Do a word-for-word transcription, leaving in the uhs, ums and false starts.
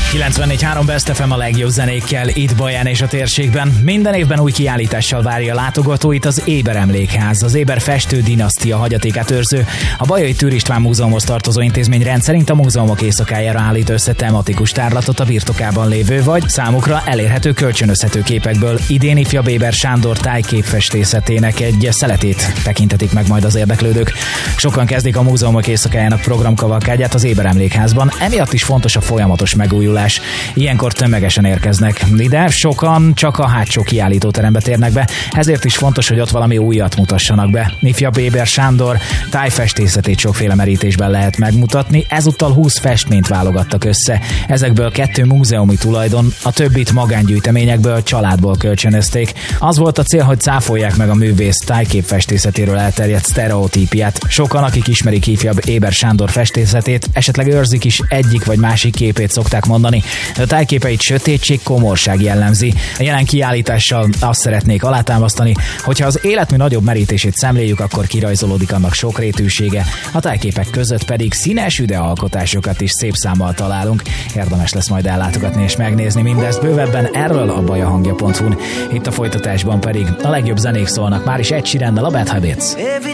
kilencvennégy három Best ef em a legjobb zenékkel itt Baján és a térségben. Minden évben új kiállítással várja látogatóit az Éber Emlékház, az Éber festő dinasztia hagyatékát őrző, a Bajai Tűr István Múzeumhoz tartozó intézmény rendszerint a múzeumok éjszakájára állít össze tematikus tárlatot a birtokában lévő vagy számukra elérhető kölcsönözhető képekből. Idén ifjabb Éber Sándor tájképfestészetének egy szeletét tekintetik meg majd az érdeklődők. Sokan kezdik a múzeumok éjszakájának programkavalkádját az Éber Emlékházban, emiatt is fontos a folyamatos megújulás. Ilyenkor tömegesen érkeznek ide, sokan csak a hátsó kiállítóterembe térnek be, ezért is fontos, hogy ott valami újat mutassanak be. Ifjabb Éber Sándor tájfestészetét sokféle merítésben lehet megmutatni, ezúttal húsz festményt válogattak össze. Ezekből kettő múzeumi tulajdon, a többit magángyűjteményekből, családból kölcsönözték. Az volt a cél, hogy cáfolják meg a művész tájképfestészetéről elterjedt sztereotípiát. Sokan, akik ismerik ifjabb Éber Sándor festészetét, esetleg őrzik is egyik vagy másik képét szokták mondani. A tájképeit sötétség, komorság jellemzi. A jelen kiállítással azt szeretnék alátámasztani, hogyha az életmű nagyobb merítését szemléljük, akkor kirajzolódik annak sokrétűsége. A tájképek között pedig színes üdealkotásokat is szép számmal találunk. Érdemes lesz majd ellátogatni és megnézni mindezt bővebben erről a bajahangja pont hu-n. Itt a folytatásban pedig a legjobb zenék szólnak, már is Ed Sheerannel, a Bad Habits.